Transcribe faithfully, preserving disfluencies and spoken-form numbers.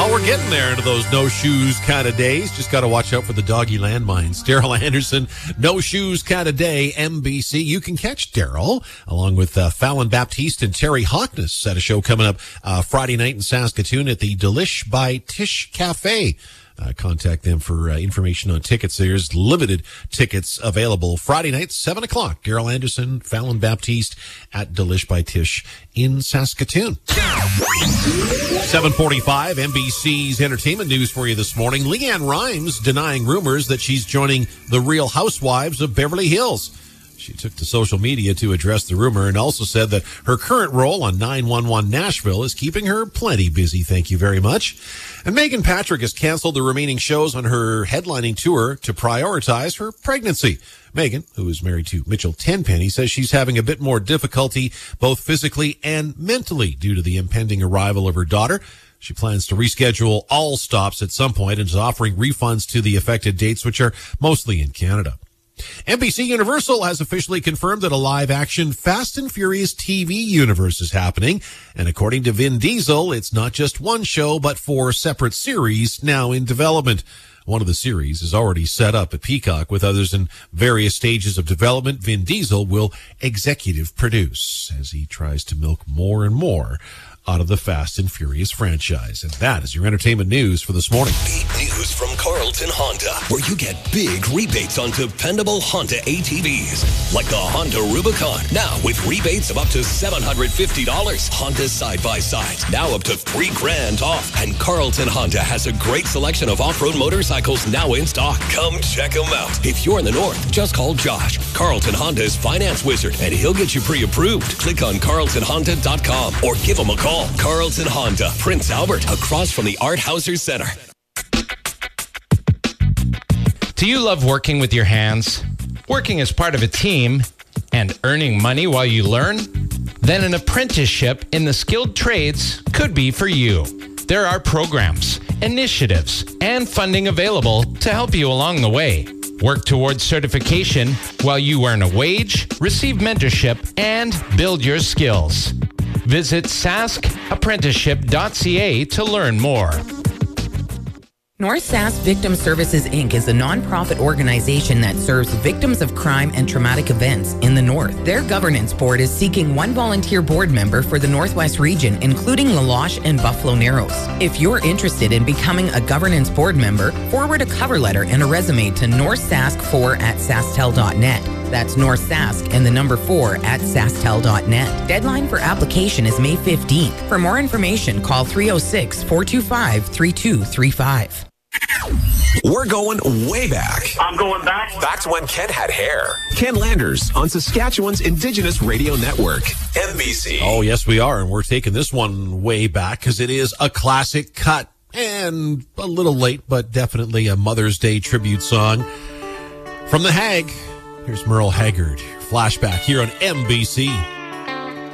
Well, we're getting there into those no shoes kind of days. Just got to watch out for the doggy landmines. Daryl Anderson, no shoes kind of day, N B C. You can catch Daryl along with uh, Fallon Baptiste and Terry Hockness at a show coming up uh, Friday night in Saskatoon at the Delish by Tish Cafe. Uh, contact them for uh, information on tickets. There's limited tickets available Friday night, seven o'clock. Daryl Anderson, Fallon Baptiste at Delish by Tish in Saskatoon. seven forty-five, N B C's entertainment news for you this morning. Leanne Rimes denying rumors that she's joining the Real Housewives of Beverly Hills. She took to social media to address the rumor and also said that her current role on nine one one Nashville is keeping her plenty busy, thank you very much. And Megan Patrick has canceled the remaining shows on her headlining tour to prioritize her pregnancy. Megan, who is married to Mitchell Tenpenny, says she's having a bit more difficulty both physically and mentally due to the impending arrival of her daughter. She plans to reschedule all stops at some point and is offering refunds to the affected dates, which are mostly in Canada. N B C Universal has officially confirmed that a live-action Fast and Furious T V universe is happening. And according to Vin Diesel, it's not just one show, but four separate series now in development. One of the series is already set up at Peacock, with others in various stages of development. Vin Diesel will executive produce as he tries to milk more and more out of the Fast and Furious franchise. And that is your entertainment news for this morning. Big news from Carlton Honda, where you get big rebates on dependable Honda A T Vs, like the Honda Rubicon, now with rebates of up to seven hundred fifty dollars. Honda side-by-sides, now up to three grand off. And Carlton Honda has a great selection of off-road motorcycles now in stock. Come check them out. If you're in the north, just call Josh, Carlton Honda's finance wizard, and he'll get you pre-approved. Click on carlton honda dot com or give him a call. Carlton Honda, Prince Albert, across from the Art Hauser Center. Do you love working with your hands? Working as part of a team and earning money while you learn? Then an apprenticeship in the skilled trades could be for you. There are programs, initiatives, and funding available to help you along the way. Work towards certification while you earn a wage, receive mentorship, and build your skills. Visit sask apprenticeship dot c a to learn more. North Sask Victim Services, Incorporated is a nonprofit organization that serves victims of crime and traumatic events in the North. Their governance board is seeking one volunteer board member for the Northwest region, including La Loche and Buffalo Narrows. If you're interested in becoming a governance board member, forward a cover letter and a resume to north sask four at sastel dot net. That's North Sask and the number four at sastel dot net. Deadline for application is May fifteenth. For more information, call three oh six, four two five, three two three five. We're going way back. I'm going back. Back to when Ken had hair. Ken Landers on Saskatchewan's Indigenous Radio Network, N B C. Oh, yes, we are. And we're taking this one way back because it is a classic cut and a little late, but definitely a Mother's Day tribute song from The Hag. Here's Merle Haggard. Flashback here on N B C.